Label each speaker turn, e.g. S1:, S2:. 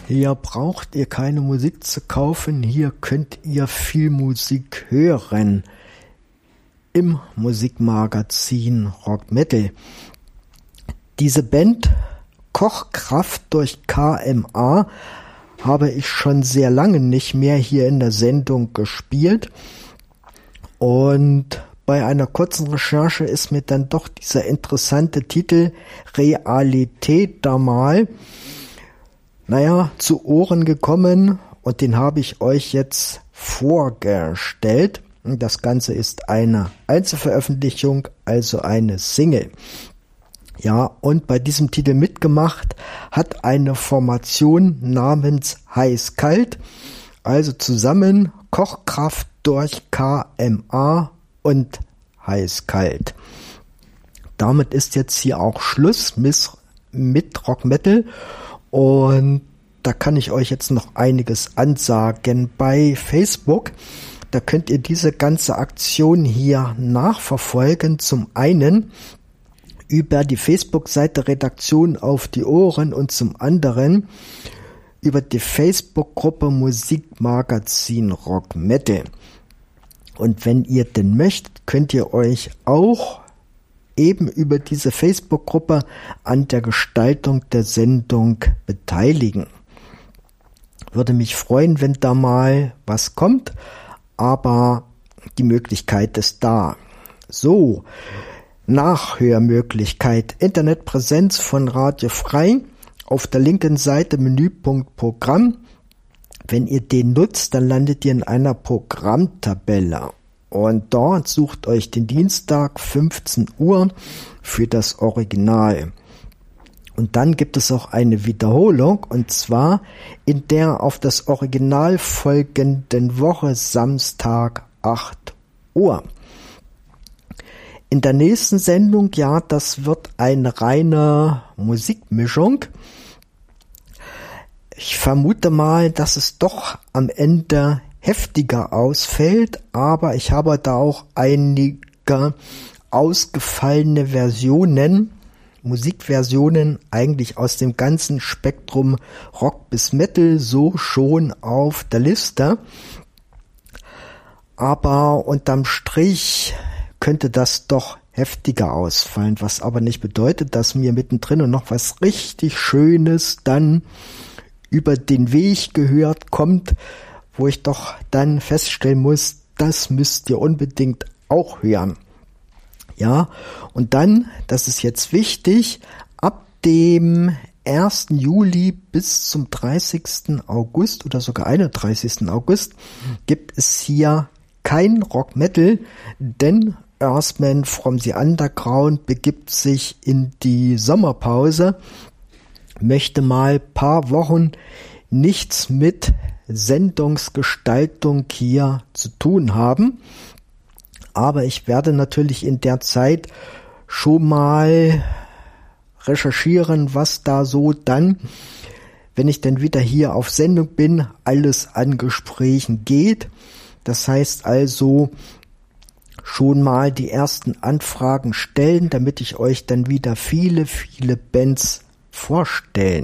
S1: Hier braucht ihr keine Musik zu kaufen, hier könnt ihr viel Musik hören. Im Musikmagazin Rock Metal. Diese Band Kochkraft durch KMA habe ich schon sehr lange nicht mehr hier in der Sendung gespielt. Und bei einer kurzen Recherche ist mir dann doch dieser interessante Titel Realität da mal zu Ohren gekommen und den habe ich euch jetzt vorgestellt. Das Ganze ist eine Einzelveröffentlichung, also eine Single. Ja, und bei diesem Titel mitgemacht hat eine Formation namens Heiß-Kalt, also zusammen Kochkraft durch KMA und Heiß-Kalt. Damit ist jetzt hier auch Schluss mit Rock Metal. Und da kann ich euch jetzt noch einiges ansagen. Bei Facebook, da könnt ihr diese ganze Aktion hier nachverfolgen. Zum einen über die Facebook-Seite Redaktion auf die Ohren und zum anderen über die Facebook-Gruppe Musikmagazin Rock Metal. Und wenn ihr denn möchtet, könnt ihr euch auch eben über diese Facebook-Gruppe an der Gestaltung der Sendung beteiligen. Würde mich freuen, wenn da mal was kommt, aber die Möglichkeit ist da. So, Nachhörmöglichkeit, Internetpräsenz von Radio Frei, auf der linken Seite Menüpunkt Programm. Wenn ihr den nutzt, dann landet ihr in einer Programmtabelle. Und dort sucht euch den Dienstag 15 Uhr für das Original. Und dann gibt es auch eine Wiederholung, und zwar in der auf das Original folgenden Woche Samstag 8 Uhr. In der nächsten Sendung, ja, das wird eine reine Musikmischung. Ich vermute mal, dass es doch am Ende heftiger ausfällt, aber ich habe da auch einige ausgefallene Versionen, Musikversionen eigentlich aus dem ganzen Spektrum Rock bis Metal so schon auf der Liste. Aber unterm Strich könnte das doch heftiger ausfallen, was aber nicht bedeutet, dass mir mittendrin noch was richtig Schönes dann über den Weg gehört kommt, wo ich doch dann feststellen muss, das müsst ihr unbedingt auch hören. Ja, und dann, das ist jetzt wichtig, ab dem 1. Juli bis zum 30. August oder sogar 31. August gibt es hier kein Rock Metal, denn Earthman from the Underground begibt sich in die Sommerpause, möchte mal paar Wochen nichts mit Sendungsgestaltung hier zu tun haben. Aber ich werde natürlich in der Zeit schon mal recherchieren, was da so dann, wenn ich dann wieder hier auf Sendung bin, alles an Gesprächen geht. Das heißt also schon mal die ersten Anfragen stellen, damit ich euch dann wieder viele, viele Bands vorstellen